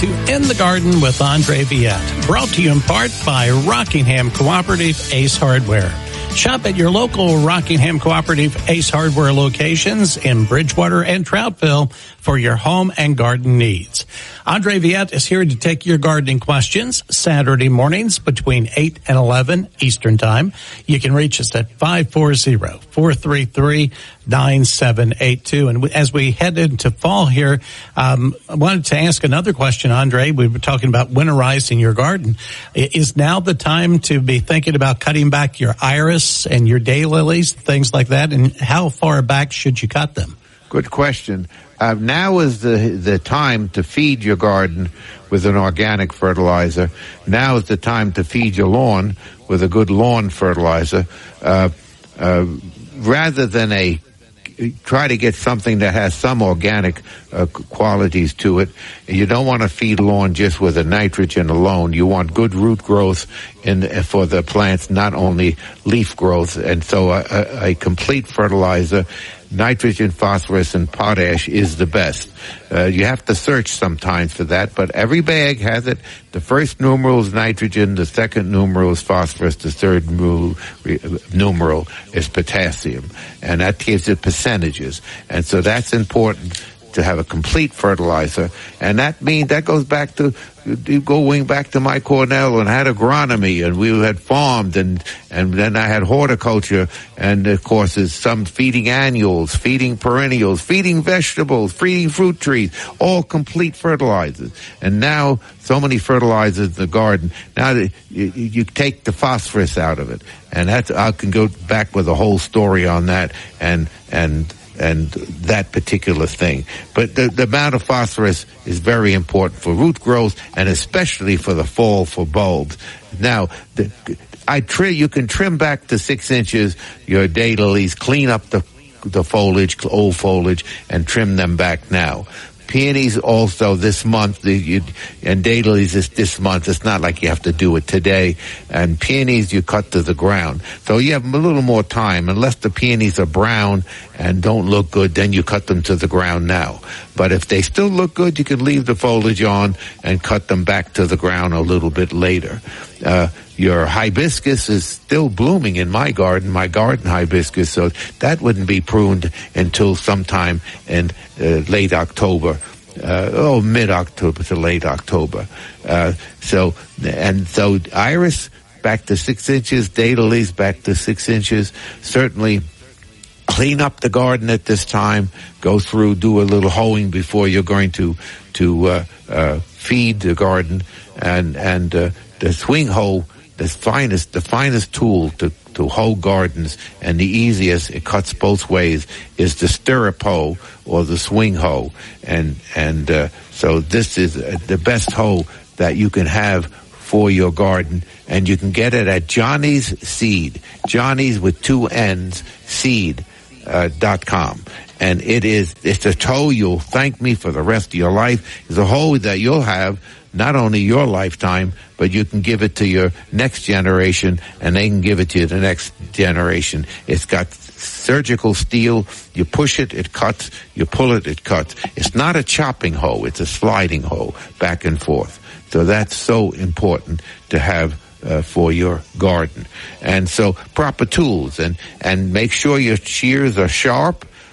to In the Garden with Andre Viette, brought to you in part by Rockingham Cooperative Ace Hardware. Shop at your local Rockingham Cooperative Ace Hardware locations in Bridgewater and Troutville for your home and garden needs. Andre Viette is here to take your gardening questions Saturday mornings between 8 and 11 Eastern Time. You can reach us at 540-433-9782. And as we head into fall here, I wanted to ask another question, Andre. We were talking about winterizing your garden. Is now the time to be thinking about cutting back your iris and your daylilies, things like that? And how far back should you cut them? Good question. Now is the time to feed your garden with an organic fertilizer. Now is the time to feed your lawn with a good lawn fertilizer, rather than try to get something that has some organic qualities to it. You don't want to feed lawn just with a nitrogen alone. You want good root growth for the plants, not only leaf growth. And so a complete fertilizer, nitrogen, phosphorus, and potash is the best. You have to search sometimes for that, but every bag has it. The first numeral is nitrogen, the second numeral is phosphorus, the third numeral is potassium, and that gives it percentages. And so that's important to have a complete fertilizer, and that goes back to going back to Mike Cornell and had agronomy, and we had farmed, and then I had horticulture, and of course there's some feeding annuals, feeding perennials, feeding vegetables, feeding fruit trees, all complete fertilizers. And now so many fertilizers in the garden. Now you take the phosphorus out of it, and I can go back with a whole story on that, and that particular thing. But the amount of phosphorus is very important for root growth, and especially for the fall for bulbs. Now, you can trim back to 6 inches your daylilies, clean up the foliage, old foliage, and trim them back now. Peonies also this month, and daylilies is this month. It's not like you have to do it today. And peonies you cut to the ground. So you have a little more time. Unless the peonies are brown and don't look good, then you cut them to the ground now. But if they still look good, you can leave the foliage on and cut them back to the ground a little bit later. Your hibiscus is still blooming in my garden hibiscus, so that wouldn't be pruned until sometime in late October, mid-October to late October. So iris back to 6 inches, daylilies back to 6 inches. Certainly clean up the garden at this time. Go through, do a little hoeing before you're going to feed the garden, and the swing hoe, the finest tool to hoe gardens, and the easiest, it cuts both ways, is the stirrup hoe or the swing hoe. And so this is the best hoe that you can have for your garden, and you can get it at Johnny's Seed, Johnny's with 2 N's, seed.com. And it's a hoe you'll thank me for the rest of your life. It's a hoe that you'll have not only your lifetime, but you can give it to your next generation, and they can give it to the next generation. It's got surgical steel. You push it, it cuts. You pull it, it cuts. It's not a chopping hoe. It's a sliding hoe, back and forth. So that's so important to have for your garden. And so proper tools, and make sure your shears are sharp,